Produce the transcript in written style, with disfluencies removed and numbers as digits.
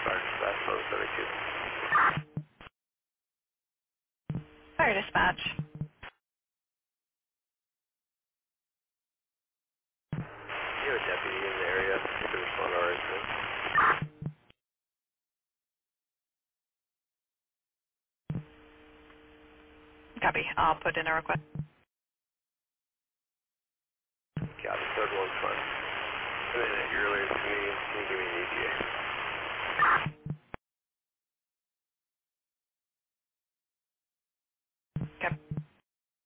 Dispatch 172. Fire dispatch. You have a deputy in the area. You can respond to our incident. Copy. I'll put in a request. Copy. Third one's fine. And then at your earliest, can you give me an ETA?